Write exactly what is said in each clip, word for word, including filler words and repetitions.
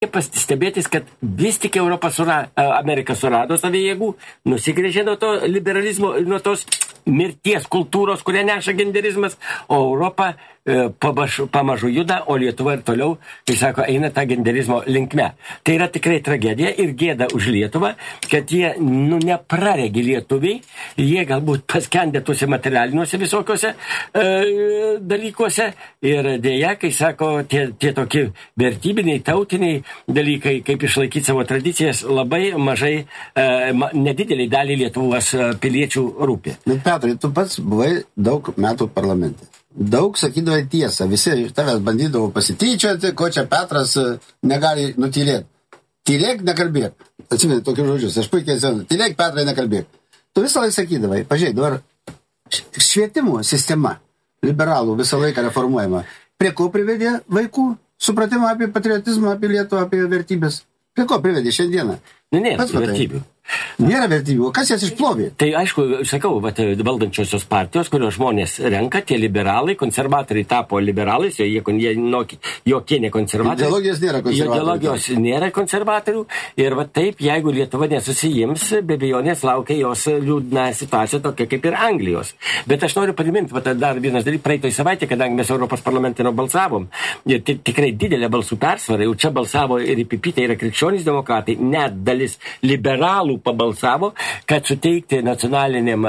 pastebėtis, kad vis tik Europa sura, Amerika surado savį jėgų, nusigrėžė nuo to liberalizmo, nuo tos mirties kultūros, kurią neša genderizmas, o Europa e, pamažu, pamažu juda, o Lietuva ir toliau, tai sako, eina tą genderizmo linkme. Tai yra tikrai tragedija ir gėda už Lietuvą, kad jie nu, nepraregi lietuviai, jie galbūt paskendė tuose materialiniuose visokiuose e, dalykuose ir dėja, kai sako, tie, tie tokie vertybiniai, tautiniai dalykai, kaip išlaikyti savo tradicijas, labai mažai, e, nedideliai dalį Lietuvos piliečių rūpi. Bet Petrai, tu pats buvai daug metų parlamente. Daug sakydavai tiesą, visi iš tavęs bandydavo pasityčioti, ko čia Petras negali nutylėti. Tylėk, nekalbėk. Atsimeni tokius žodžius, aš puikiai atsimenu. Tylėk, Petrai, nekalbėk. Tu visą laiką sakydavai, pažiūrėk, dabar švietimo sistema, liberalų visą laiką reformuojama. Prie ko privedė vaikų supratimą apie patriotizmą, apie Lietuvą, apie vertybės? Prie ko privedė šiandieną? Ne, ne, vertybių. Nėra vertybių, o kas jas išplovė? Tai aišku, sakau, vat, valdančiosios partijos, kurios žmonės renka, tie liberalai, konservatoriai tapo liberalais, jie, jie jokie ne konservatoriai. Ideologijos nėra konservatorių. Ideologijos nėra konservatorių ir va taip, jeigu Lietuva nesusijims, be abejonės laukia jos liūdna situacija tokia kaip ir Anglijos. Bet aš noriu priminti, va, dar vienas dalykas, praeitoj savaitė, kadangi mes Europos parlamentino balsavom, ir tikrai didelė balsų persvara, jau čia balsavo ir I P P, tai yra krikščionys demokratai, net dalis liberalų pabalsavo, kad suteikti nacionaliniam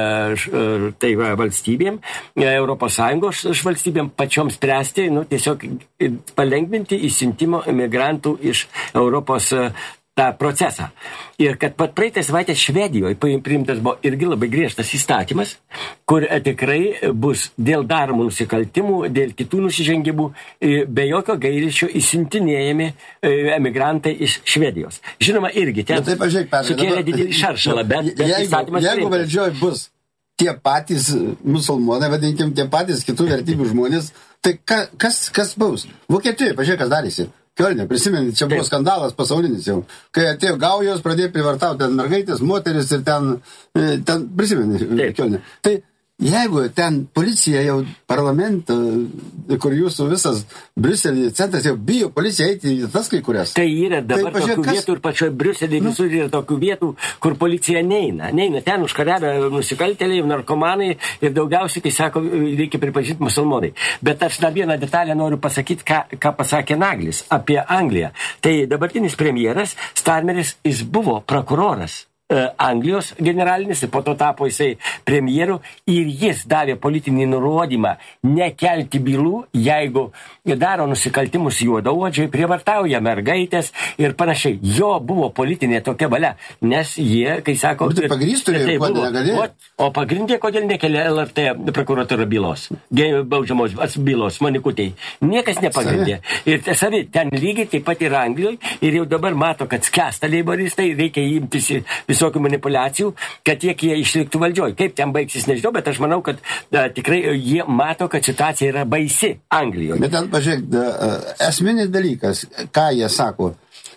tai va, valstybėm, Europos Sąjungos valstybėm pačioms spręsti, nu, tiesiog palengvinti įsiuntimo imigrantų iš Europos tą procesą. Ir kad pat praeitą savaitę Švedijoje priimtas buvo irgi labai griežtas įstatymas, kur tikrai bus dėl daromų nusikaltimų, dėl kitų nusižengimų be jokio gailesčio įsiuntinėjami emigrantai iš Švedijos. Žinoma, irgi ten tai, pažiūrėk, Petrai, sukėlė didelį šaršalą, bet, bet jeigu, įstatymas jeigu valdžioj bus tie patys musulmonai, vadinkim, tie patys kitų vertybių žmonės, tai ka, kas, kas bus? Vokietijoje, pažiūrėk, kas darėsi. Kielne, prisimeni, čia buvo skandalas pasaulinis jau. Kai atėjo gaujos, pradėjo privartauti ten mergaitės, moteris ir ten, ten prisimeni, Kielne. Tai jeigu ten policija jau parlamento, kur jūsų visas Briuselį centras jau bijo policija eiti į tas kai kurias. Tai yra dabar tai, tokių kas... vietų ir pačioje Briuselį nu. Visur yra tokių vietų, kur policija neina. Neina ten užkariavę nusikaltėliai, narkomanai ir daugiausiai, kai sako, reikia pripažinti musulmonai. Bet aš dar vieną detalę noriu pasakyti, ką, ką pasakė Naglis apie Angliją. Tai dabartinis premjeras Starmeris, jis buvo prokuroras Anglijos generalinis, po to tapo jisai premjeru ir jis davė politinį nurodymą nekelti bylų, jeigu daro nusikaltimus juodaodžiai, prievartauja mergaitės ir panašiai. Jo buvo politinė tokia valia, nes jie, kai sako... Bet tai pagrįstų, tai buvo, negalėjo. O, o pagrindė, kodėl nekelia L R T prokuratūra bylos, baudžiamos bylos, manikutei. Niekas nepagrindė. Ir savi, ten lygiai taip pat yra Anglijoje ir jau dabar mato, kad skęsta leiboristai, reikia imtis visokių manipulacijų, kad tiek jie išliktų valdžioj. Kaip ten baigsis, nežinau, bet aš manau, kad da, tikrai jie mato, kad situacija yra baisi Anglijoje. Bet ten, pažiūrėk, da, esminis dalykas, ką jie sako,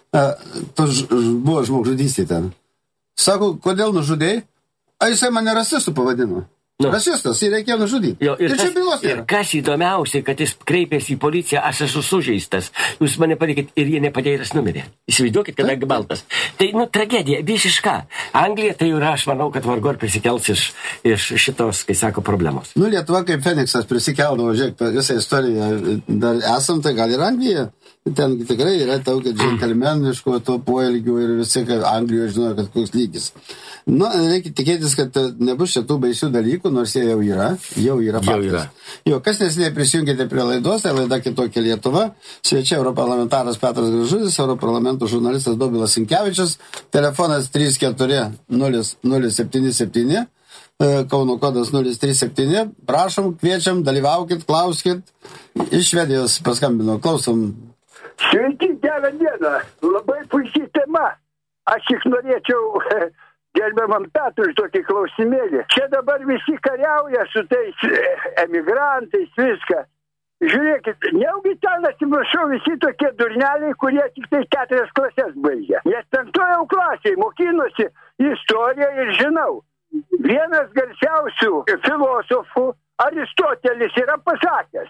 to buvo žmogžudystė ten. Sako, kodėl nužudėjai? A jisai mane rasistų pavadino. Nu. Rasistas, jį reikėjo nužudyti. Jo, ir, ir, tas, ir kas įdomiausia, kad jis kreipėsi į policiją, aš esu sužeistas. Jūs mane palikit ir jie nepadėjo ir jis numirė. Įsivaizduokit, kada baltas. Tai, nu, tragedija, visiška. Anglija tai yra, aš manau, kad vargu ar prisikels iš, iš šitos, kai sako, problemos. Nu, Lietuva kaip Feniksas prisikeldavo, žiūrėk, visą istoriją dar esam, tai gal ir Anglija. Ten tikrai yra tokio džentelmeniško to poelgių ir visi, kad Anglijoje žinojo, kad koks lygis. Nu, reikia tikėtis, kad nebus šitų baisių dalykų, nors jie jau yra, jau yra faktas. Jo, kas nesiniai prisijungėte prie laidos, tai laida Kitokia Lietuva, svečia europarlamentaras Petras Gražulis, europarlamento žurnalistas Dobilas Sinkevičius, telefonas trys keturi nulis nulis septyni septyni, Kauno kodas nulis trys septyni, prašom, kviečiam, dalyvaukit, klauskit, iš Švedijos paskambino, klausom. Sveiki, gerą dieną, labai puikiai tema. Aš tik norėčiau gerbiamam Petrui tokį klausimėlį. Čia dabar visi kariauja su tais emigrantais, viską. Žiūrėkit, neugi ten atsiprašau visi tokie durneliai, kurie tik tai keturias klasės baigia. Nes penktoje klasėje mokinosi istoriją ir žinau. Vienas garsiausių filosofų, Aristotelis, yra pasakęs,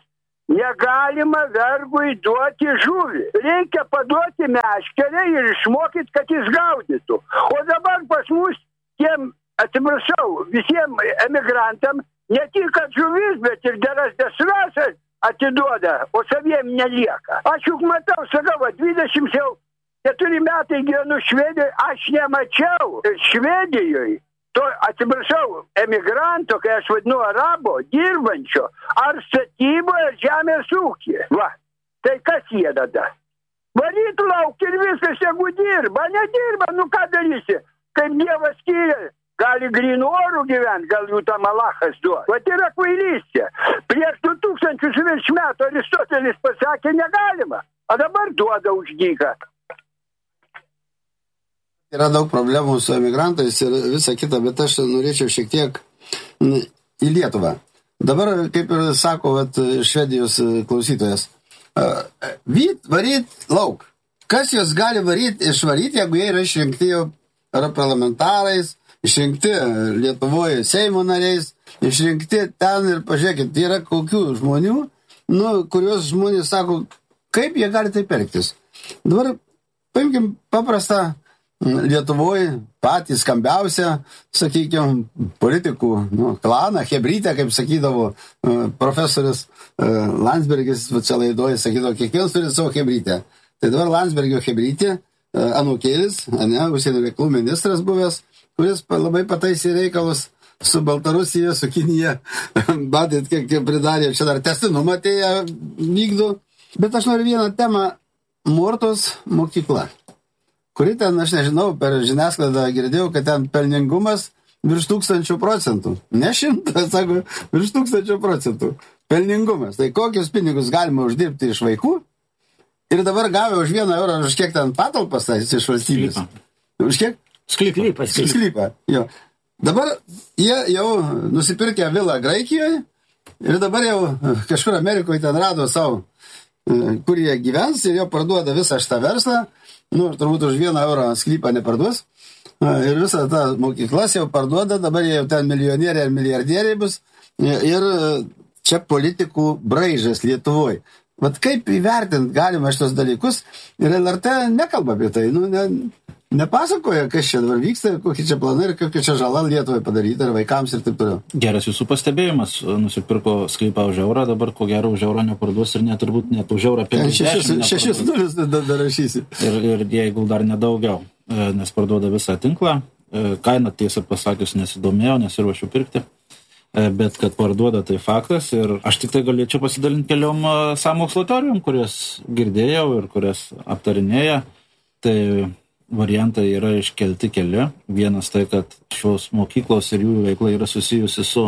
Negalima vergui duoti žuvį. Reikia paduoti meškerę ir išmokyti, kad jis gaudytų. O dabar pas mus tiem, atsiprašau, visiems emigrantam ne tik kad žuvis, bet ir geras desrasas atiduoda, o saviem nelieka. Aš juk matau, sakau, dvidešimt keturi metai gyvenu Švedijoje, aš nemačiau Švedijoje. To, atsiprašau, emigranto, kai aš vadinu arabo, dirbančio, ar statyboje, ar žemės ūkyje. Va, tai kas jie tada? Varyt lauk ir viskas, jeigu dirba, nedirba, nu ką darysi? Kaip Dievas skiria, gali grynų orų gyventi, gal jų tam Alachas duos. Va, tai yra kvailystė. Prieš du tūkstančius virš metų Aristotelis pasakė, negalima, o dabar duoda už dyką. Yra daug problemų su emigrantais ir visa kita, bet aš norėčiau šiek tiek į Lietuvą. Dabar, kaip ir sako vat, Švedijos klausytojas, vyt, varyt lauk. Kas jos gali varyti, išvaryti, jeigu jie yra išrinkti jau parlamentarais, išrinkti Lietuvoje Seimo nariais, išrinkti ten ir pažiūrėkit, yra kokių žmonių, nu, kurios žmonės sako, kaip jie gali taip elgtis. Dabar paimkim paprastą Lietuvoje patys skambiausia, sakykime, politikų nu, klaną, hebrytę, kaip sakydavo uh, profesorius uh, Landsbergis, čia laidoje sakydavo, kiekvienas turi savo hebrytę. Tai dabar Landsbergio hebrytė, uh, anūkėlis, ne, užsienio reikalų ministras buvęs, kuris labai pataisė reikalus su Baltarusija, su Kinija, matėt, kiek pridarė, čia dar testinumą atėję vykdo. Bet aš noriu vieną temą, Mortos mokykla, kuri ten, aš nežinau, per žiniasklaidą girdėjau, kad ten pelningumas virš tūkstančių procentų. Ne šimtas, sako, virš tūkstančių procentų. Pelningumas. Tai kokius pinigus galima uždirbti iš vaikų? Ir dabar gavę už vieną eurą, už kiek ten patalpas tai iš valstybės. Sklypą. Už kiek? Sklypą. Sklypą, jo. Dabar jie jau nusipirkę vilą Graikijoje ir dabar jau kažkur Amerikoje ten rado savo, kur jie gyvens ir jau parduoda visą šitą verslą. Nu, turbūt už vieną eurą sklypą neparduos. Ir visą tą mokyklas jau parduoda, dabar jie jau ten milijonieriai ir milijardieriai bus. Ir čia politikų braižas Lietuvoje. Vat kaip įvertinti galima šitos dalykus? Ir L R T nekalba apie tai. Nu, ne, nepasakoja, kas čia dabar vyksta, kokie čia planai ir kokia čia žala Lietuvai padaryta ir vaikams ir taip toliau. Geras jūsų pastebėjimas. Nusipirko sklypą už eurą, dabar ko gero už eurą neparduos ir net turbūt net už eurą penkiasdešimt. Šešis nulis dar rašysi. Ir, ir jeigu dar nedaugiau, nes parduoda visą tinklą. Kainą tiesą pasakius nesidomėjau, nesiruošiu pirkti. Bet kad parduoda, tai faktas. Ir aš tik tai galėčiau pasidalinti keliom sąmokslo teorijom, kurias girdėjau ir kurias aptarinėja. Tai variantai yra iškelti keli. Vienas tai, kad šios mokyklos ir jų veikla yra susijusi su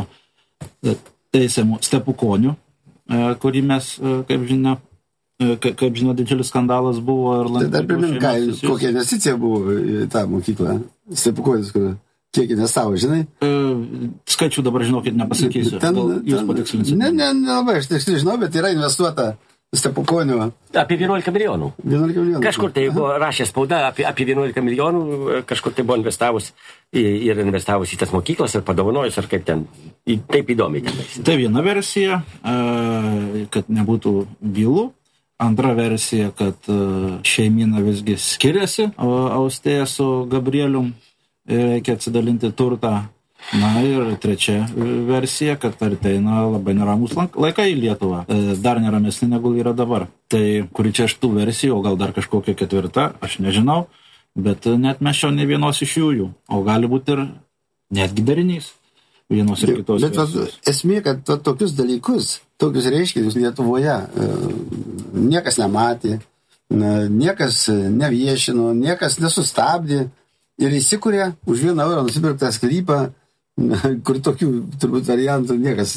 teisiamu Stepukoniu, kurį mes, kaip žinia, kaip žinia, didžiulis skandalas buvo. Tai dar primint, kokia investicija buvo į tą mokyklą. Stepukonis, kur kiek investavo, žinai? Skaičių dabar, žinokit, nepasakysiu. Ten, jūs patikslinsite. Ne, ne, nelabai, aš tiksliai žinau, bet yra investuota Stepukonio. Apie vienuolika milijonų. vienuolika milijonų. Kažkur tai buvo rašė spauda apie, apie vienuolika milijonų, kažkur tai buvo investavus ir investavus į tas mokyklas ir padovanojus, ar kaip ten, taip įdomiai ten. Tai viena versija, kad nebūtų bylų. Antra versija, kad šeimyna visgi skiriasi, Austėja su Gabrielium, reikia atsidalinti turtą. Na ir trečia versija, kad ateina labai neramus laikai į Lietuvą, dar neramesnė negu yra dabar. Tai kuri čia iš tų versijų, o gal dar kažkokia ketvirta, aš nežinau, bet net mes šio ne vienos iš jų, o gali būti ir netgi darinys vienos ir kitos bet, versijos. Bet esmė, kad to, tokius dalykus, tokius reiškinius Lietuvoje niekas nematė, niekas neviešino, niekas nesustabdė ir įsikūrė už vieną eurą nusipirktą sklypą, kur tokių turbūt variantų niekas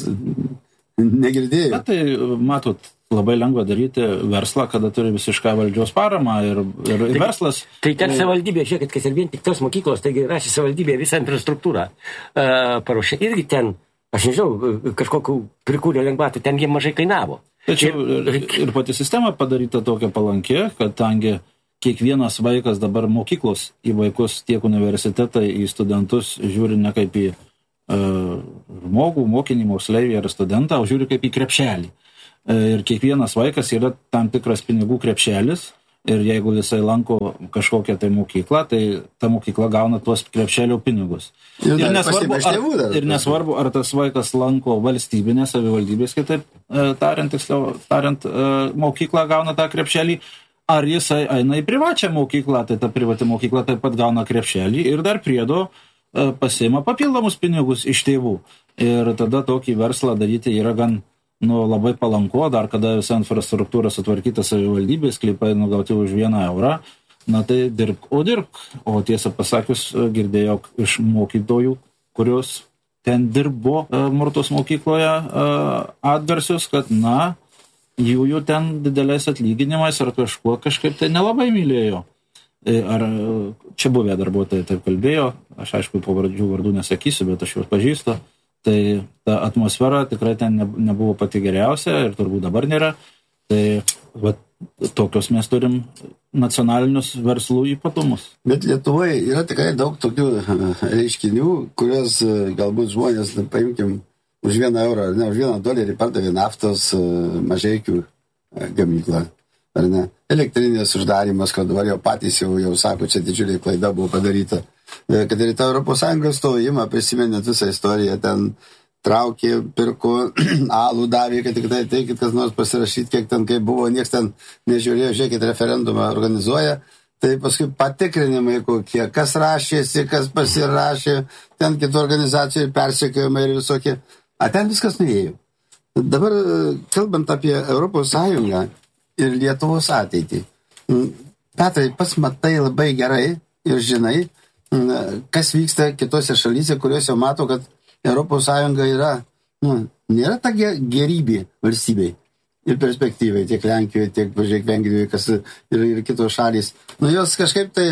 negirdėjo. Bet tai, matot, labai lengva daryti verslą, kada turi visišką valdžios paramą ir, ir, ir verslas. Tai ten savivaldybė, žiūrėkit, kas ir vien tik tos mokyklos, taigi rašė savivaldybė visą infrastruktūrą uh, paruošė. Irgi ten, aš nežinau, kažkokių prikūrė lengvatų, ten jie mažai kainavo. Tačiau ir, ir pati sistema padaryta tokia palankė, kad tangi kiekvienas vaikas dabar mokyklos į vaikus tiek universitetai, į studentus žiūri ne kaip į uh, žmogų, mokinį, moksleivį ar studentą, o žiūri kaip į krepšelį. ir kiekvienas vaikas yra tam tikras pinigų krepšelis. Ir jeigu jisai lanko kažkokią tai mokyklą, tai ta mokykla gauna tuos krepšelio pinigus. Ir, ir, nesvarbu, ar, dar, ir nesvarbu, ar tas vaikas lanko valstybinę savivaldybės, kitaip tariant, tiksliau, tariant, mokyklą gauna tą krepšelį, ar jisai eina į privačią mokyklą, tai ta privati mokykla taip pat gauna krepšelį ir dar priedo pasiima papildomus pinigus iš tėvų. Ir tada tokį verslą daryti yra gan nu, labai palanku, dar kada visa infrastruktūra sutvarkyta savivaldybės, sklypai nugauti už vieną eurą, na tai dirbk, o dirbk. O tiesą pasakius, girdėjau iš mokytojų, kurios ten dirbo Murtos mokykloje atgarsius, kad na, jų jų ten didelės atlyginimais ar kažkuo kažkaip tai nelabai mylėjo. Ar čia buvę darbuotojai taip kalbėjo, aš aišku pavardžių vardų nesakysiu, bet aš juos pažįstu. Tai ta atmosfera tikrai ten nebuvo pati geriausia ir turbūt dabar nėra. Tai va, tokios mes turim nacionalinius verslų ypatumus. Bet Lietuvoje yra tikrai daug tokių reiškinių, kurios galbūt žmonės, paimkim, už vieną eurą, ne, už vieną dolerį pardavė naftos Mažeikių gamyklą. Ar ne? Elektrinės uždarimas, kad dabar jau patys jau, jau sako, čia didžiulė klaida buvo padaryta. Kad ir tą Europos Sąjungos stojimą, prisimenėt visą istoriją, ten traukė, pirko, alų davė, kad tik tai teikit, kas nors pasirašyti, kiek ten kaip buvo, nieks ten nežiūrėjo, žiūrėkit, referendumą organizuoja, tai paskui patikrinimai kokie, kas rašėsi, kas pasirašė, ten kitų organizacijų persekiojimai ir visokie, a ten viskas nuėjo. Dabar, kalbant apie Europos Sąjungą ir Lietuvos ateitį, Petrai, pats matai labai gerai ir žinai, kas vyksta kitose šalyse, kurios jau mato, kad Europos Sąjunga yra, nu, nėra ta gerybė valstybei ir perspektyvai, tiek Lenkijoje, tiek, pažiūrėk, Vengrijoje, kas ir, ir kitos šalys. Nu, jos kažkaip tai,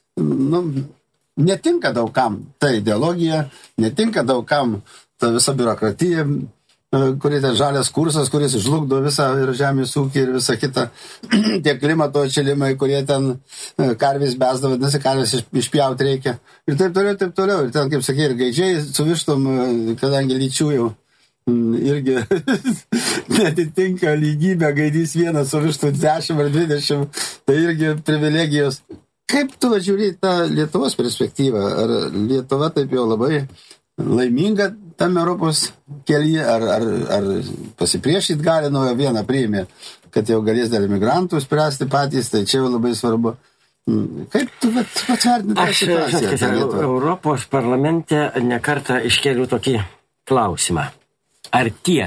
nu, netinka daugam ta ideologija, netinka daugam ta visa biurokratija, kuris ten žalias kursas, kuris žlugdo visą ir žemės ūkį ir visą kitą, tie klimato atšilimai, kurie ten karvės besda, vadinasi, karvės išpjauti reikia. Ir taip toliau, taip toliau. Ir ten, kaip sakė, ir gaidžiai su vištom, kadangi lyčių jau irgi netitinka lygybę, gaidys vienas su vištų dešimt ar dvidešimt, tai irgi privilegijos. Kaip tu žiūri tą Lietuvos perspektyvą? Ar Lietuva taip jau labai laiminga tam Europos kelyje, ar, ar, ar pasipriešyti gali, nuo vieną priėmė, kad jau galės dėl migrantų spręsti patys, tai čia jau labai svarbu. Kaip tu patvertinti tą situaciją? Aš Europos parlamente nekartą iškėliau tokį klausimą. Ar tie,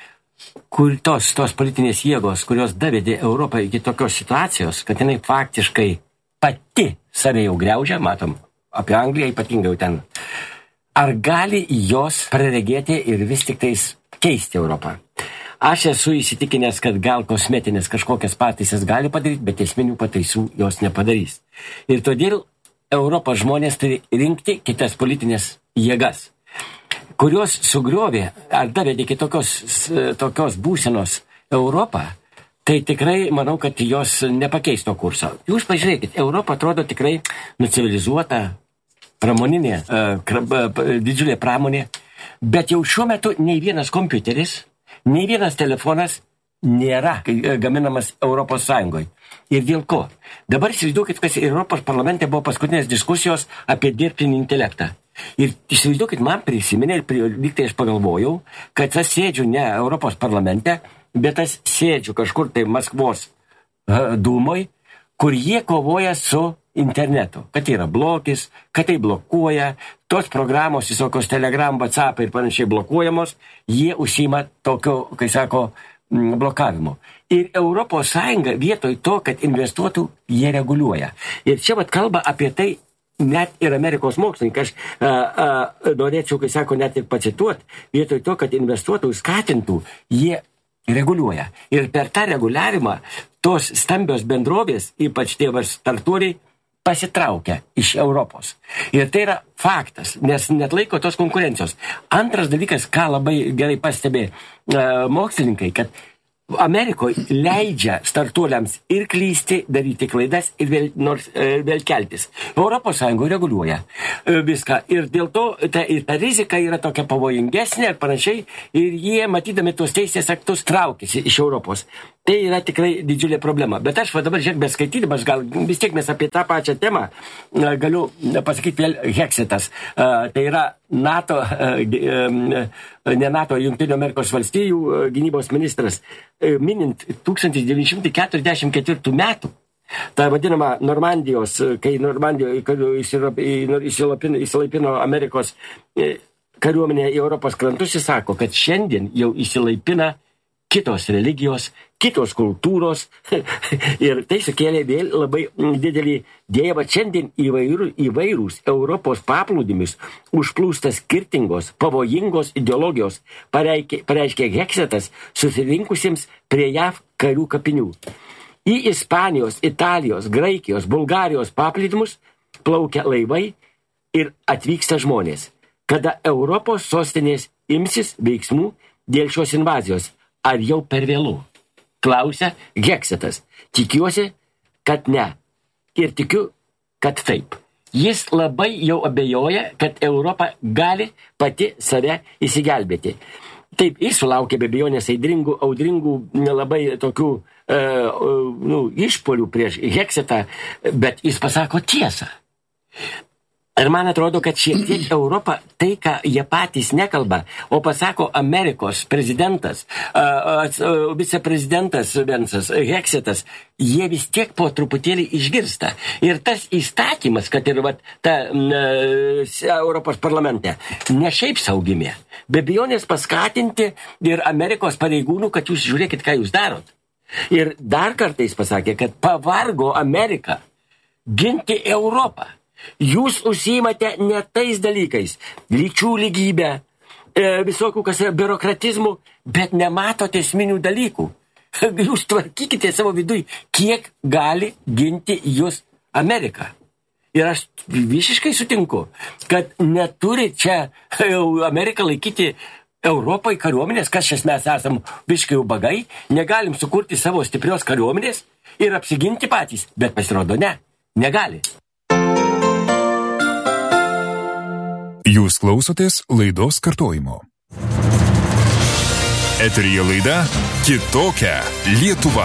kur tos, tos politinės jėgos, kurios davedė Europą iki tokios situacijos, kad jinai faktiškai pati save jau griaužia, matom, apie Angliją ypatingai jau ten, ar gali jos praregėti ir vis tik tais keisti Europą? Aš esu įsitikinęs, kad gal kosmetinės kažkokias pataisas gali padaryti, bet esminių pataisų jos nepadarys. Ir todėl Europos žmonės turi rinkti kitas politinės jėgas, kurios sugriovė ar davedė iki tokios, tokios būsenos Europą, tai tikrai manau, kad jos nepakeis to kurso. Jūs pažiūrėkit, Europa atrodo tikrai nucivilizuota, pramoninė, didžiulė pramonė, bet jau šiuo metu nei vienas kompiuteris, nei vienas telefonas nėra gaminamas Europos Sąjungoje. Ir dėl ko? Dabar įsivaizduokit, kas Europos parlamente buvo paskutinės diskusijos apie dirbtinį intelektą. Ir įsivaizduokit, man prisiminė, lyg tai aš pagalvojau, kad aš sėdžiu ne Europos parlamente, bet aš sėdžiu kažkur tai Maskvos dūmoj, kur jie kovoja su internetu, kad yra blokis, kad tai blokuoja, tos programos, visokios Telegram, WhatsApp ir panašiai blokuojamos, jie užsima tokio, kai sako, blokavimu. Ir Europos Sąjunga vietoj to, kad investuotų, jie reguliuoja. Ir čia vat kalba apie tai net ir Amerikos mokslininkai, aš a, a, norėčiau, kai sako, net ir pacituoti, vietoj to, kad investuotų, skatintų, jie reguliuoja. Ir per tą reguliavimą tos stambios bendrovės, ypač tie startuoliai, pasitraukia iš Europos. Ir tai yra faktas, nes net laiko tos konkurencijos. Antras dalykas, ką labai gerai pastebė e, mokslininkai, kad Amerikoje leidžia startuoliams ir klysti, daryti klaidas ir vėl, nors, vėl keltis. Europos Sąjungoje reguliuoja viską ir dėl to ta, ir ta rizika yra tokia pavojingesnė ir panašiai ir jie, matydami tuos teisės aktus, traukiasi iš Europos. Tai yra tikrai didžiulė problema. Bet aš va dabar, žiūrėk, beskaitydamas, gal vis tiek mes apie tą pačią temą galiu pasakyti vėl Heksitas. Tai yra NATO, ne NATO, Jungtinių Amerikos valstijų gynybos ministras, minint tūkstantis devyni šimtai keturiasdešimt ketvirtų metų, ta vadinama Normandijos, kai Normandijoje įsilaipino Amerikos kariuomenė į Europos krantus, jis sako, kad šiandien jau įsilaipina kitos religijos, kitos kultūros ir tai sukėlė vėl labai didelį dėvą. Šiandien įvairų, įvairūs Europos paplūdimis užplūsta skirtingos, pavojingos ideologijos, pareiškė, pareiškė Heksitas susirinkusiems prie J A V karių kapinių. Į Ispanijos, Italijos, Graikijos, Bulgarijos paplūdimus plaukia laivai ir atvyksta žmonės. Kada Europos sostinės imsis veiksmų dėl šios invazijos? Ar jau per vėlų? Klausia Heksitas. Tikiuosi, kad ne. Ir tikiu, kad taip. Jis labai jau abejoja, kad Europa gali pati save įsigelbėti. Taip, jis sulaukė be abejonės audringų, audringų labai tokių e, nu, išpolių prieš Heksitą, bet jis pasako tiesą. Ir man atrodo, kad šiek tiek Europa tai, ką jie patys nekalba, o pasako Amerikos prezidentas, uh, uh, viceprezidentas Vensas, Heksitas, jie vis tiek po truputėlį išgirsta. Ir tas įstatymas, kad ir vat, ta uh, Europos parlamente, ne šiaip saugimė, be abejonės paskatinti ir Amerikos pareigūnų, kad jūs žiūrėkit, ką jūs darot. Ir dar kartais pasakė, kad pavargo Amerika ginti Europą. Jūs užsiimate ne tais dalykais, lyčių lygybę, e, visokių kas yra biurokratizmų, bet nematote esminių dalykų. Jūs tvarkykite savo vidui, kiek gali ginti jūs Amerika. Ir aš visiškai sutinku, kad neturi čia Amerika laikyti Europai kariuomenės, kas šias mes esam visiškai ubagai, negalim sukurti savo stiprios kariuomenės ir apsiginti patys, bet pasirodo ne, negali. Jūs klausotės laidos kartojimo. Eteryje laida Kitokia Lietuva.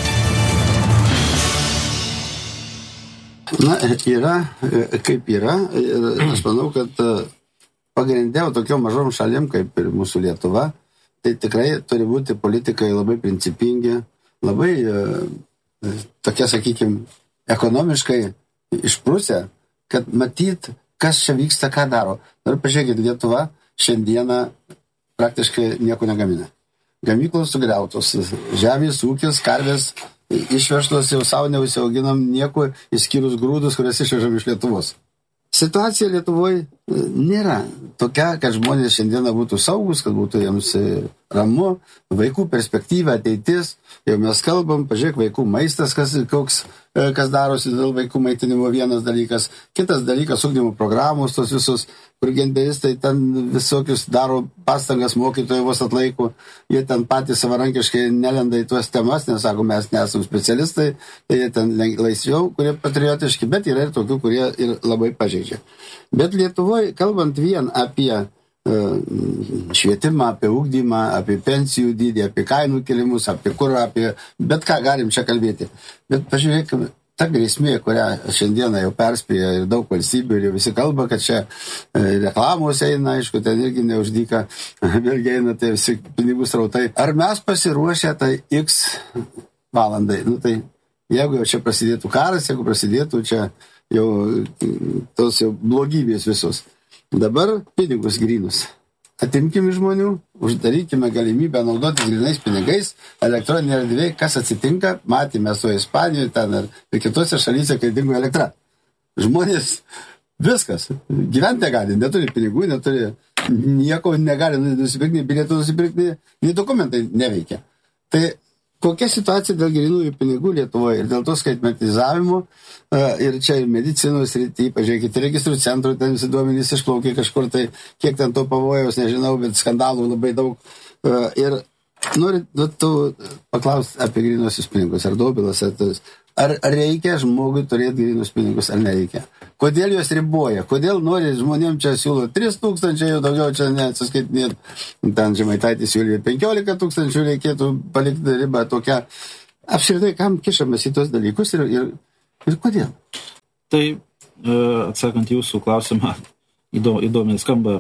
Na, yra, kaip yra. Aš manau, kad pagrindė tokiom mažom šalim, kaip ir mūsų Lietuva, tai tikrai turi būti politikai labai principingi, labai tokie, sakykime, ekonomiškai išprusę, kad matyt, kas čia vyksta, ką daro. Ir pažiūrėkit, Lietuva šiandieną praktiškai nieko negamina. Gamyklos sugriautos, žemės ūkis, karvės išvežtos, jau savo neusiauginam nieko, išskyrus grūdus, kurias išvežam iš Lietuvos. Situacija Lietuvoje nėra tokia, kad žmonės šiandieną būtų saugus, kad būtų jiems ramu, vaikų perspektyva, ateitis, jau mes kalbam, pažiūrėk, vaikų maistas, kas, koks, kas darosi dėl vaikų maitinimo, vienas dalykas, kitas dalykas, ugdymo programos, tos visus, kur genderistai ten visokius daro pastangas, mokytojai vos atlaiko, jie ten patys savarankiškai nelenda į tuos temas, nes sako, mes nesam specialistai, tai jie ten laisviau, kurie patriotiški, bet yra ir tokių, kurie ir labai pažeidžia. Bet Lietuvoje, kalbant vien apie švietimą, apie ugdymą, apie pensijų dydį, apie kainų kelimus, apie kurą, apie bet ką galim čia kalbėti. Bet pažiūrėkime, ta grėsmė, kurią šiandieną jau perspėja ir daug valstybių, ir jau visi kalba, kad čia reklamos eina, aišku, ten irgi neuždyka, vėlgi eina tai visi pinigų srautai. Ar mes pasiruošę tai X valandai? Nu, tai jeigu jau čia prasidėtų karas, jeigu prasidėtų čia jau tos jau blogybės visos. Dabar pinigus grynus. Atimkim iš žmonių, uždarykime galimybę naudotis grynais pinigais, elektroninė erdvė, kas atsitinka, matėme su Ispanijoje ten ir kitose šalyse, kai dingo elektra. Žmonės viskas, gyventi negali, neturi pinigų, neturi nieko, negali nusipirkti, bilietų nusipirkti, nei dokumentai neveikia. Tai kokia situacija dėl grynųjų pinigų Lietuvoje ir dėl to skaitmetizavimo ir čia ir medicinos srity, pažiūrėkite, registrų centrų, ten visi duomenys išplaukė kažkur, tai kiek ten to pavojaus, nežinau, bet skandalų labai daug. Ir noriu nu, tu paklausti apie grynuosius pinigus, ar Dobilas, ar tas. Ar reikia žmogui turėti grynus pinigus, ar nereikia? Kodėl juos riboja? Kodėl nori žmonėm čia siūlo tris tūkstančiai, jau daugiau čia neatsiskaitinėt. Ten Žemaitaitis siūlė penkiolika tūkstančių, reikėtų palikti ribą tokią. Apskritai, kam kišamas į tos dalykus ir, ir, ir kodėl? Tai, atsakant jūsų klausimą, įdomiai skamba,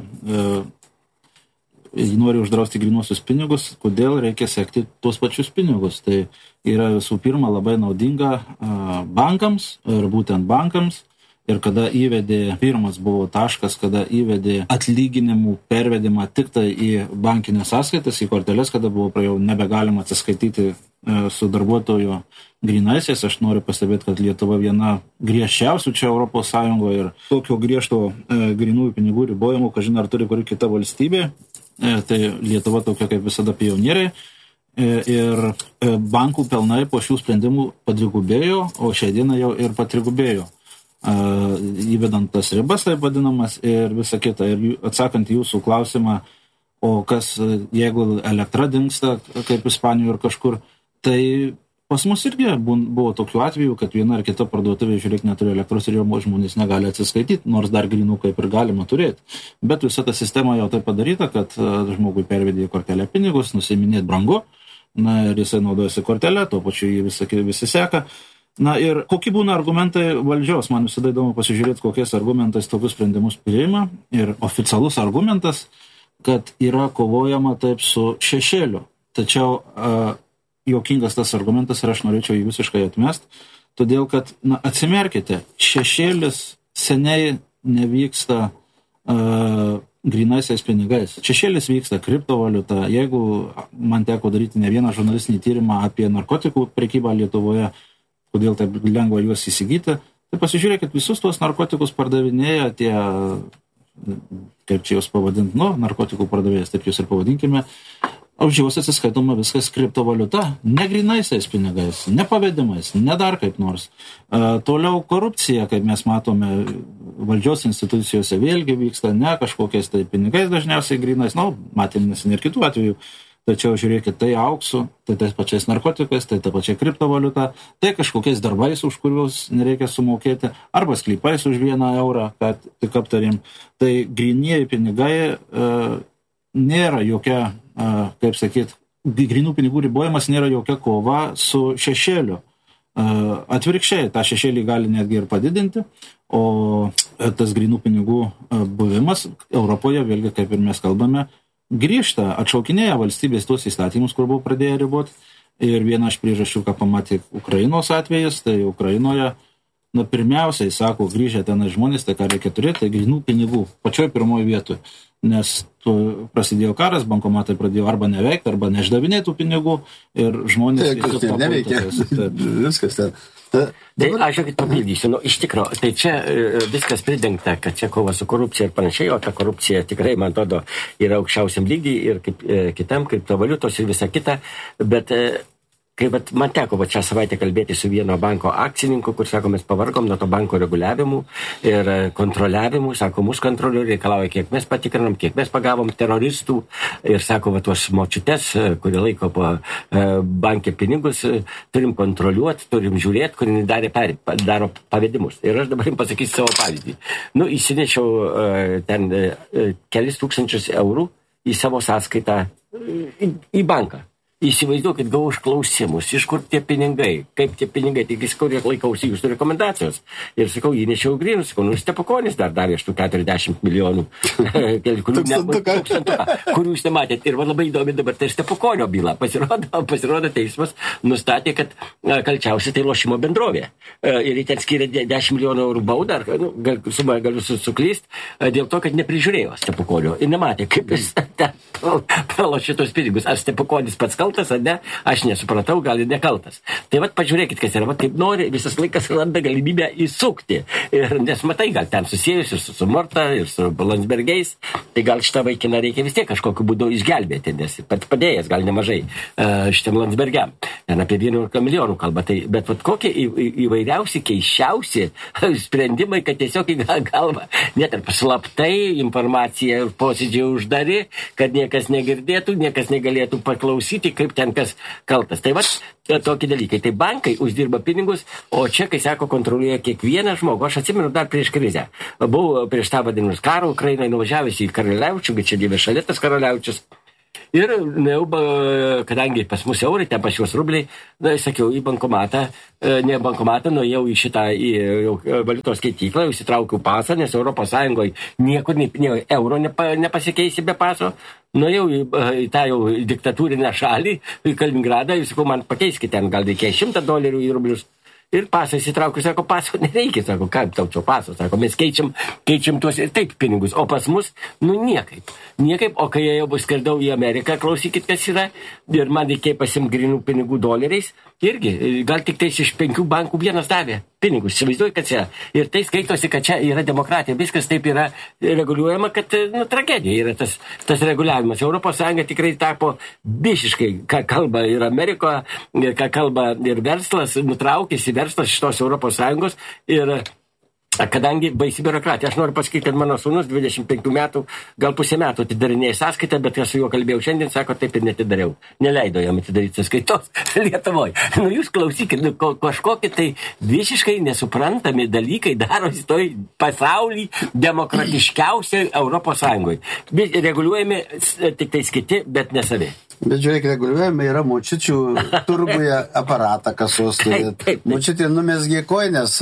nori uždrausti grynuosius pinigus, kodėl reikia sekti tuos pačius pinigus. Tai yra visų pirma labai naudinga bankams ir būtent bankams. Ir kada įvedė, pirmas buvo taškas, kada įvedė atlyginimų pervedimą tik tai į bankinės sąskaitas, į korteles, kada buvo jau nebegalima atsiskaityti su darbuotojo grynaisiais. Aš noriu pastebėti, kad Lietuva viena griežčiausių čia Europos Sąjungoje ir tokio griežto grynųjų pinigų ribojimų, kažin ar turi kuri kita valstybė. Tai Lietuva tokia kaip visada pionieriai. Ir bankų pelnai po šių sprendimų padvigubėjo, o šią dieną jau ir patrigubėjo. Įvedant tas ribas, taip vadinamas, ir visa kita. Ir atsakant į jūsų klausimą, o kas, jeigu elektra dingsta, kaip Ispanijoje ir kažkur, tai pas mus irgi buvo tokių atvejų, kad viena ar kita parduotuvė, žiūrėk, neturi elektros ir jau žmonės negali atsiskaityti, nors dar grynų kaip ir galima turėti. Bet visa ta sistema jau taip padaryta, kad žmogui pervedė į kortelę pinigus, nusiminėti brangu, na ir jisai naudojasi kortelę, tuo pačiu jį visi, visi seka. Na ir kokie būna argumentai valdžios, man visada įdomu pasižiūrėti, kokiais argumentais tokius sprendimus priima. Ir oficialus argumentas, kad yra kovojama taip su šešėliu. Tačiau uh, juokingas tas argumentas ir aš norėčiau jį visiškai atmest, todėl kad, na, atsimerkite, šešėlis seniai nevyksta uh, grynaisiais pinigais. Šešėlis vyksta kriptovaliuta. Jeigu man teko daryti ne vieną žurnalistinį tyrimą apie narkotikų prekybą Lietuvoje, kodėl taip lengva juos įsigyti, tai pasižiūrėkit, visus tuos narkotikus pardavinėja tie, kaip čia juos pavadinti, nu, narkotikų pardavėjas, taip jūs ir pavadinkime, už juos atsiskaitoma viskas kriptovaliuta, ne grynaisiais pinigais, ne pavedimais, ne dar kaip nors. E, toliau korupcija, kaip mes matome, valdžios institucijose vėlgi vyksta ne kažkokiais tai pinigais dažniausiai grynais, nu, matėm neseniai ir kitų atvejų. Tačiau žiūrėkit, tai auksų, tai tais pačiais narkotikais, tai ta pačia kriptovaliuta, tai kažkokiais darbais, už kuriuos nereikia sumokėti, arba sklypais už vieną eurą, kad tik aptarim. Tai grynieji pinigai e, nėra jokia, e, kaip sakyt, grynų pinigų ribojimas nėra jokia kova su šešėliu. E, atvirkščiai, tą šešėlį gali netgi ir padidinti, o tas grynų pinigų buvimas Europoje, vėlgi kaip ir mes kalbame, grįžta, atšaukinėja valstybės tuos įstatymus, kur buvo pradėję riboti. Ir viena iš priežasčių, ką pamatė Ukrainos atvejas, tai Ukrainoje, na, pirmiausiai, sako, grįžę ten žmonės, tai ką reikia turėti, tai grynų pinigų, pačioj pirmoje vietoje. Nes tu, prasidėjo karas, bankomatai pradėjo arba neveikti, arba neišdavinėtų pinigų ir žmonės... Tai, tai neveikia, viskas ten. Ta, tai aš jau papildysiu, nu, iš tikro, tai čia viskas pridengta, kad čia kova su korupcija ir panašiai, o ta korupcija tikrai, man atrodo, yra aukščiausiam lygiai ir kaip e, kitam, kriptovaliutos ir visa kita, bet e, kai vat, man teko va, čia savaitę kalbėti su vieno banko akcininku, kur, sako, mes pavargom nuo to banko reguliavimų ir kontroliavimų, sako, mūsų kontrolių reikalauja, kiek mes patikrinam, kiek mes pagavom teroristų ir, sako, va, tuos močiutes, kurie laiko po e, bankė pinigus, turim kontroliuoti, turim žiūrėti, kur jis darė per, daro pavedimus. Ir aš dabar jums pasakysiu savo pavyzdį. Nu, įsinešiau e, ten e, kelis tūkstančius eurų į savo sąskaitą e, į, į banką. Įsivaizduokit, gavau užklausimus, iš kur tie pinigai, kaip tie pinigai, tik iš kur laikausi jūsų rekomendacijos. Ir sakau, įnešiau grynus, sakau, nu, Stepukonis dar davė iš tų keturiasdešimt milijonų, kurių, ne, kurių jūs nematėt. Ir man labai įdomi dabar tai Stepukonio byla. Pasirodo, pasirodo teismas nustatė, kad kalčiausia tai lošimo bendrovė. Ir jį ten skiria dešimt milijonų eurų baudą, nu, gal, sumą galiu suklysti, dėl to, kad neprižiūrėjo Stepukonio. Ir nematė, kaip jis ten pralošė tos pinigus. Ar Stepukonis pats kaltas? kaltas, ar ne, aš nesupratau, gal ir nekaltas. Tai vat pažiūrėkit, kas yra, vat kaip nori, visas laikas randa galimybę įsukti. Ir nes matai, gal ten susijęs ir su, su Morta, ir su Landsbergiais, tai gal šitą vaikiną reikia vis tiek kažkokiu būdu išgelbėti, nes padėjęs gal nemažai uh, šitam Landsbergiam. Ten apie vienuolika milijonų kalba. Tai, bet vat kokie į, į, įvairiausi, keiščiausi sprendimai, kad tiesiog į galvą net ir slaptai informacija ir posėdžiai uždari, kad niekas negirdėtų, niekas negalėtų paklausyti, kaip ten kas kaltas. Tai vat tokie dalykai. Tai bankai uždirba pinigus, o čia, kai sako, kontroliuoja kiekvieną žmogų. Aš atsimenu dar prieš krizę. Buvau prieš tą vadinimus karą Ukrainoje, nuvažiavęs į Karaliaučių, kad čia dievė šalia tas Karaliaučius. Ir, na, kadangi pas mus eurai, ten pas juos rubliai, na, sakiau, į bankomatą, ne bankomatą, nuėjau į šitą į valiutos skaityklą, įsitraukiau pasą, nes Europos Sąjungoje niekur nei, nei euro nepa, nepasikeisi be paso. Nuėjau į, į tą jau diktatūrinę šalį, į Kaliningradą, ir sakau, man pakeiskite ten, gal reikėjo šimtą dolerių į rublius. Ir pasą įsitraukiu, sako, paso nereikia, sako, kaip tau čia paso, sako, mes keičiam, keičiam tuos ir taip pinigus, o pas mus, nu, niekaip. Niekaip, o kai jau bus skardau į Ameriką, klausykit, kas yra, ir man reikėjo pasimti grinų pinigų doleriais, irgi, gal tik tais iš penkių bankų vienas davė pinigus, įsivaizduoju, kad čia. Ir tai skaitosi, kad čia yra demokratija, viskas taip yra reguliuojama, kad, nu, tragedija yra tas, tas reguliavimas. Europos Sąjunga tikrai tapo visiškai, ką kalba ir Amerikoje, ką kalba ir verslas, nutraukėsi verslas šitos Europos Sąjungos ir kadangi baisi biurokratija. Aš noriu pasakyti, kad mano sūnus dvidešimt penkių metų, gal pusę metų atidarinėjo sąskaitą, bet aš su juo kalbėjau šiandien, sako, taip ir netidariau. Neleido jam atidaryti sąskaitos Lietuvoje. Nu, jūs klausykit, nu, kažkokie tai visiškai nesuprantami dalykai darosi toj pasaulį demokratiškiausiai Europos Sąjungoje. Reguliuojami tik tais kiti, bet ne savi. Bet žiūrėk, reguliuojami yra močiučių turguje aparatą kasos. Močiutė numesgė koinės.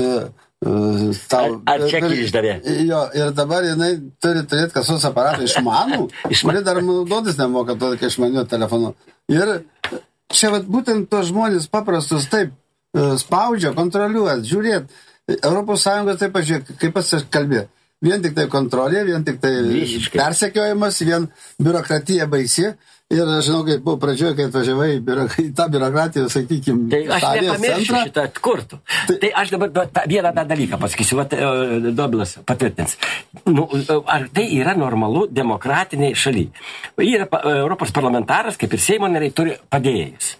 Tau, ar, ar čekį išdavė? Jo, ir dabar jinai turi turėti kasos aparatą išmanų, kuri dar naudotis nemoka tokio išmanių telefonų. Ir čia vat, būtent tos žmonės paprastus taip spaudžia, kontroliuoja, žiūrėt. Europos Sąjungos taip pažiūrėk, kaip pats kalbė. Vien tik tai kontrolė, vien tik tai persekiojimas, vien biurokratija baisi. Ir aš žinau, kaip buvo pradžioje, kai atvažiavai į tą biurokratiją, sakykime, tai aš nepamiršiu šitą atkurtų. Tai, tai aš dabar ta, vieną tą dalyką pasakysiu, vat, Dobilas patvirtins. Nu, ar tai yra normalu demokratiniai šalyje? Yra Europos parlamentaras, kaip ir Seimo nariai, turi padėjėjus.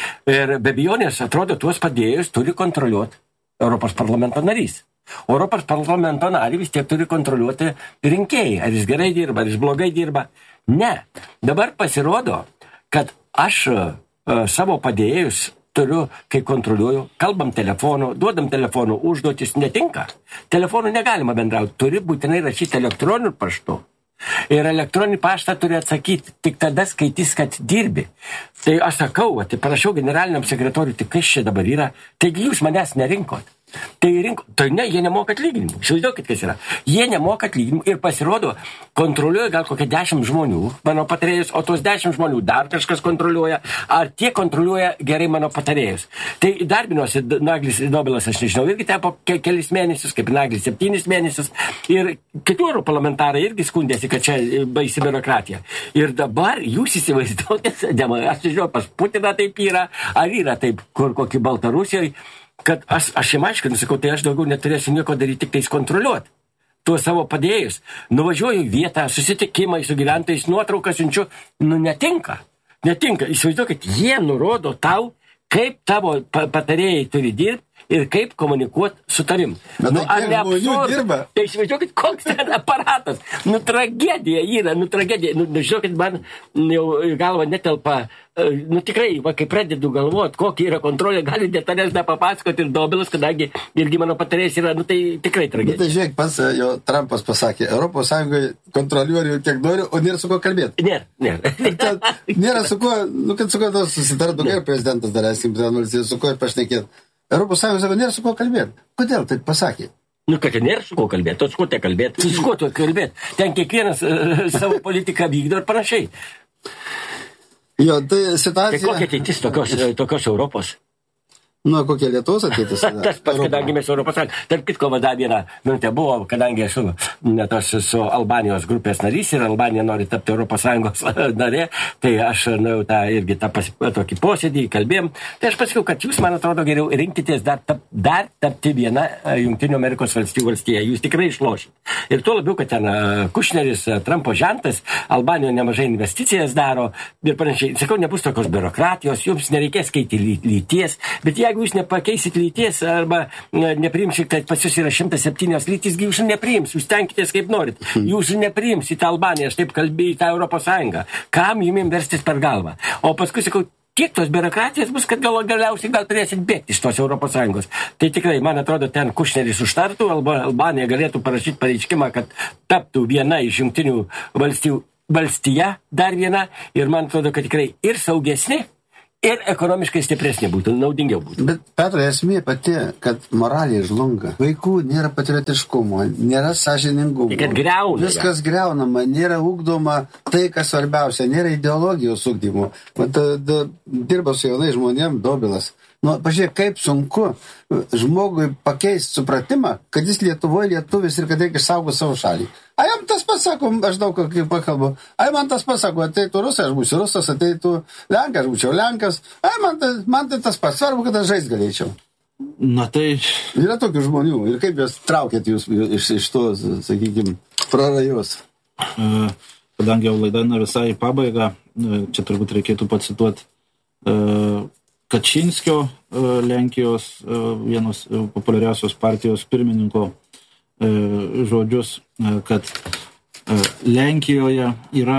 Ir be abejonės, atrodo, tuos padėjėjus turi kontroliuoti Europos parlamento narys. Europos parlamento narį vis tiek turi kontroliuoti rinkėjai. Ar jis gerai dirba, ar jis blogai dirba. Ne. Dabar pasirodo, kad aš uh, savo padėjėjus turiu, kai kontroliuoju, kalbam telefonu, duodam telefonu, užduotis netinka. Telefonu negalima bendrauti, turi būtinai rašyti elektroniniu paštu. Ir elektroninį paštą turi atsakyti tik tada skaitys, kad dirbi. Tai aš sakau, tai parašiau generaliniam sekretoriui, tai kas čia dabar yra, taigi jūs manęs nerinkot. Tai rinko, tai ne, jie nemoka atlyginimų. Įsivaizduokit, kas yra. Jie nemoka atlyginimų ir pasirodo, kontroliuoja gal kokie dešimt žmonių, mano patarėjus, o tos dešimt žmonių dar kažkas kontroliuoja, ar tie kontroliuoja gerai mano patarėjus. Tai darbinuosi Naglis Dobilas, aš nežinau, irgi tepo ke kelis mėnesius, kaip Naglis septynis mėnesius, ir kitų europarlamentarai irgi skundėsi, kad čia baisi biurokratija. Ir dabar jūs įsivaizduokit, aš nežinau, pas Putiną taip yra, ar yra taip, kur kokį Baltarusijoje, kad aš, aš jam aiškinu, sakau, tai aš daugiau neturėsiu nieko daryti, tik tais kontroliuoti tuos savo padėjus. Nuvažiuoju į vietą, susitikimai su gyventojais, nuotrauką siunčiu, nu netinka. Netinka. Įsivaizduokit, jie nurodo tau, kaip tavo patarėjai turi dirbti ir kaip komunikuoti su tavim. Nu, ar ne absurda? Tai įsivaizduokit, koks ten aparatas. Nu, tragedija yra, nu, tragedija. Nu, žinokit, man jau galva netelpa. Nu, tikrai, va, kai pradedu galvoti, kokia yra kontrolė, gali detalės nepapasakoti ir Dobilas, kadangi irgi mano patarėjas yra, nu, tai tikrai tragedija. Nu, tai žiūrėk, pats jau Trumpas pasakė, Europos Sąjungoje kontroliuoju kiek noriu, o nėra su ko kalbėti. Nėra, nėra. Nėra su ko, nu, kad su ko susitartų, ir prezidentas dar eskim, su ko ir pašnekėti. Europos Sąjungos sako, nėra su ko kalbėti. Kodėl taip pasakė? Nu, kad nėra su ko kalbėti, o su ko te kalbėti, su ko tu kalbėti. Ten kiekvienas uh, savo politiką vykdo ir panašiai. Jo, tai situacija... Tai kokia ateitis tokios, tokios Europos? Nu, kokia Lietuvos ateitis? Tas pats, kadangi mes Europos Sąjungos. Tarp kitko, va, dar vieną minutę buvo, kadangi aš net aš su Albanijos grupės narys ir Albanija nori tapti Europos Sąjungos narė, tai aš nu, tą irgi tą pas, tokį posėdį kalbėjom. Tai aš pasakiau, kad jūs, man atrodo, geriau rinkitės dar, tap, dar tapti vieną Jungtinių Amerikos valstijų valstiją. Jūs tikrai išlošit. Ir tuo labiau, kad ten Kušneris, Trumpo žentas, Albanijoje nemažai investicijas daro ir panašiai. Sakau, nebus tokios biurokratijos, jums nereikės keiti lyties, bet jeigu jūs nepakeisit lyties arba nepriimsit, kad pas jūs yra šimtas septynios lytys, jūs nepriims, jūs tenkitės kaip norit. Jūs nepriims į tą Albaniją, aš taip kalbėjau, į tą Europos Sąjungą. Kam jums verstis per galvą? O paskui sakau, kiek tos biurokratijos bus, kad gal galiausiai gal turėsit bėgti iš tos Europos Sąjungos. Tai tikrai, man atrodo, ten Kušneris užtartų, arba Albanija galėtų parašyti pareiškimą, kad taptų viena iš Jungtinių valstijų valstija, dar viena, ir man atrodo, kad tikrai ir saugesni, ir ekonomiškai stipresnė būtų, naudingiau būtų. Bet, Petrai, esmė pati, kad moraliai žlunga. Vaikų nėra patriotiškumo, nėra sąžiningumo. Tai kad griauna. Viskas griaunama, nėra ugdoma tai, kas svarbiausia, nėra ideologijos ugdymo. Vat, da, dirba su jaunai žmonėm Dobilas. Nu, pažiūrėk, kaip sunku žmogui pakeisti supratimą, kad jis Lietuvoje lietuvis ir kad reikia išsaugoti savo šalį. A jam tas pasako, aš daug kaip pakalbu, a man tas pasako, ateitų rusai, aš būsiu rusas, ateitų lenkas, aš būčiau lenkas, a man tai, man tai tas pats, svarbu, kad aš žaist galėčiau. Na tai... Yra tokių žmonių ir kaip jūs traukėt jūs iš, iš to, sakykime, prarajos? Kadangi jau laida na visai į pabaigą, čia turbūt reikėtų pacituoti Kačinskio, Lenkijos vienos populiariausios partijos pirmininko žodžius, kad Lenkijoje yra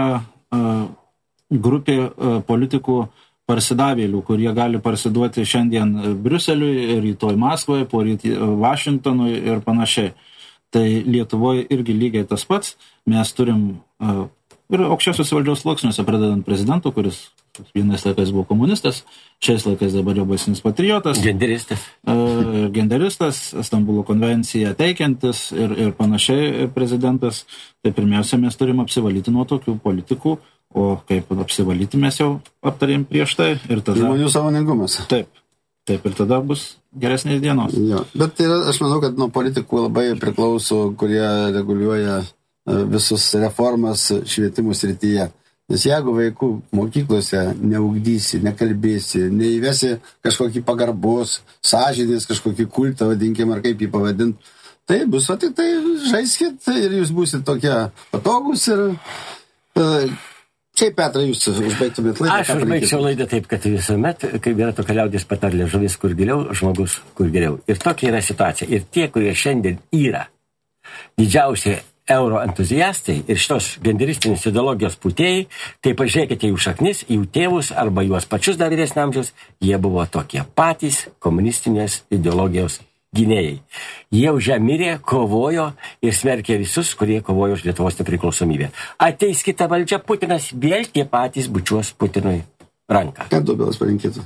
grupė politikų parsidavėlių, kurie gali parsiduoti šiandien Briuseliui, rytoj Maskvoje, poryt Vašingtonui ir panašiai. Tai Lietuvoje irgi lygiai tas pats. Mes turim ir aukščiausios valdžios sluoksniuose, pradedant prezidentų, kuris vienais laikais buvo komunistas, šiais laikais dabar jau baisinis patriotas. Genderistas. Uh, genderistas, Stambulo konvenciją teikiantis ir, ir panašiai prezidentas. Tai pirmiausia, mes turim apsivalyti nuo tokių politikų, o kaip apsivalyti mes jau aptarėm prieš tai. Ir tada... Žmonių sąmoningumas. Taip. Taip, ir tada bus geresnės dienos. Jo. Bet yra, aš manau, kad nuo politikų labai priklauso, kurie reguliuoja visus reformas švietimų srityje. Nes jeigu vaikų mokyklose neugdysi, nekalbėsi, neįvesi kažkokį pagarbos, sąžinės, kažkokį kultą, vadinkim, ar kaip jį pavadint, tai bus, o tik tai žaiskit ir jūs būsit tokie patogus ir... Kaip, Petrai, jūs užbaigtumėt laidą? Aš užbaigčiau laidą taip, kad visuomet, kaip yra tokia liaudės patarlė, žuvis kur giliau, žmogus kur geriau. Ir tokia yra situacija. Ir tie, kurie šiandien yra didžiausiai euro entuziastai ir šitos genderistinės ideologijos pūtėjai, tai pažiūrėkite jų šaknis, jų tėvus arba juos pačius dar vyresnio amžiaus, jie buvo tokie patys komunistinės ideologijos gynėjai. Jie už ją mirė, kovojo ir smerkė visus, kurie kovojo už Lietuvos nepriklausomybę. Ateis kita valdžia, Putinas vėl tie patys bučiuos Putinui ranką. Ką Dobilas palinkėtų?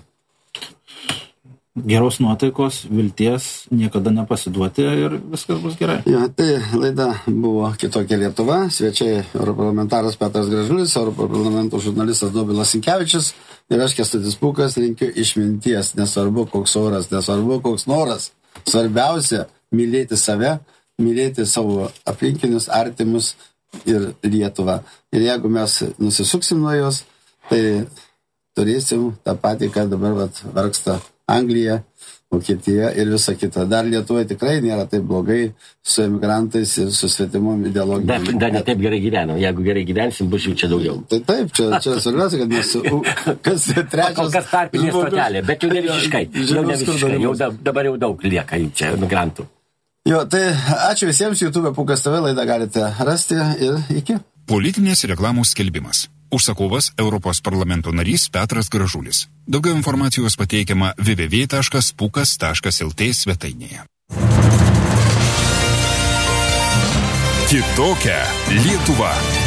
Geros nuotaikos, vilties, niekada nepasiduoti ir viskas bus gerai. Ja, tai laida buvo Kitokia Lietuva. Svečiai europarlamentaras Petras Gražulis, europarlamento žurnalistas Dobilas Sinkevičius ir aš Kęstutis Pūkas linkiu išminties. Nesvarbu koks oras, nesvarbu koks noras. Svarbiausia mylėti save, mylėti savo aplinkinius, artimus ir Lietuvą. Ir jeigu mes nusisuksim nuo jos, tai turėsim tą patį, kad dabar vat, vargsta Anglija, Vokietija ir visa kita. Dar Lietuvoje tikrai nėra taip blogai su emigrantais ir su svetimom ideologijom. Dar, dar ne taip gerai gyvenam. Jeigu gerai gyvensim, bus jų čia daugiau. Tai taip, čia, čia svarbiausia, kad mes... Kas trečias... Kol kas tarpinė stotelė, bet jau ne visiškai. Jau ne visiškai. Jau dabar jau daug lieka čia emigrantų. Jo, tai ačiū visiems. YouTube Pūkas T V laidą galite rasti ir iki. Politinės reklamos skelbimas. Užsakovas Europos parlamento narys Petras Gražulis. Daugiau informacijos pateikiama w w w taškas pukas taškas l t svetainėje. Kitokia Lietuva.